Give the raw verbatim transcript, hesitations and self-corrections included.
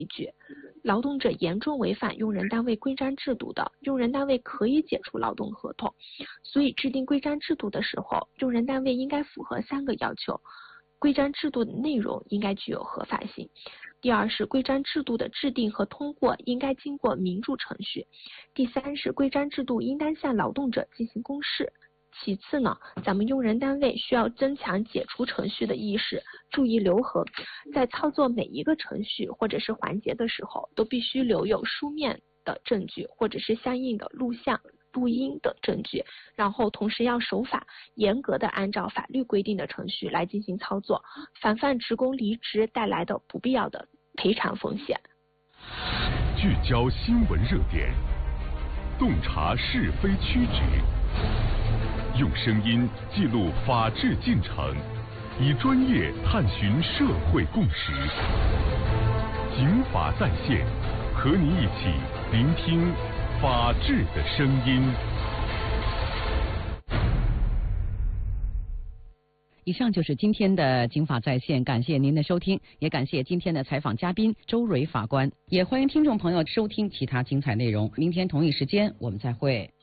据。劳动者严重违反用人单位规章制度的，用人单位可以解除劳动合同。所以制定规章制度的时候，用人单位应该符合三个要求：规章制度的内容应该具有合法性；第二是规章制度的制定和通过应该经过民主程序；第三是规章制度应当向劳动者进行公示。其次呢，咱们用人单位需要增强解除程序的意识，注意留痕，在操作每一个程序或者是环节的时候，都必须留有书面的证据或者是相应的录像、录音等证据，然后同时要守法，严格的按照法律规定的程序来进行操作，防范职工离职带来的不必要的赔偿风险。 聚焦新闻热点，洞察是非曲直，用声音记录法治进程，以专业探寻社会共识。警法在线，和你一起聆听法治的声音。 以上就是今天的警法在线，感谢您的收听，也感谢今天的采访嘉宾周蕊法官，也欢迎听众朋友收听其他精彩内容。明天同一时间我们再会。